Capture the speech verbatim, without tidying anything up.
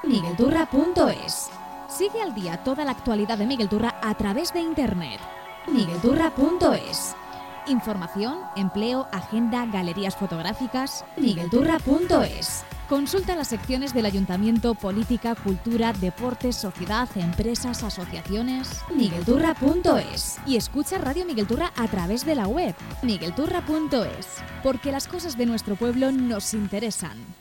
miguelturra punto es. Sigue al día toda la actualidad de Miguel Turra a través de internet. miguelturra punto es. Información, empleo, agenda, galerías fotográficas. miguelturra punto es. Consulta las secciones del Ayuntamiento, política, cultura, deportes, sociedad, empresas, asociaciones. miguelturra punto es. Y escucha Radio Miguel Turra a través de la web. miguelturra punto es. Porque las cosas de nuestro pueblo nos interesan.